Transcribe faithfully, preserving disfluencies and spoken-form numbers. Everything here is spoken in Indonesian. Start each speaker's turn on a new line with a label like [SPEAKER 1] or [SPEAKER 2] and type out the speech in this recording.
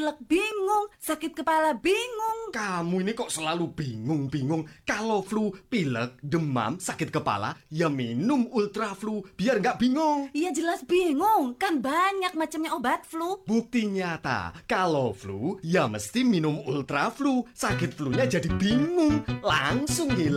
[SPEAKER 1] pilek bingung, sakit kepala bingung.
[SPEAKER 2] Kamu ini kok selalu bingung-bingung. Kalau flu, pilek, demam, sakit kepala, ya minum Ultra Flu biar nggak bingung.
[SPEAKER 1] Ya jelas bingung, kan banyak macamnya obat flu.
[SPEAKER 2] Bukti nyata, kalau flu, ya mesti minum Ultra Flu. Sakit flunya jadi bingung, langsung hilang.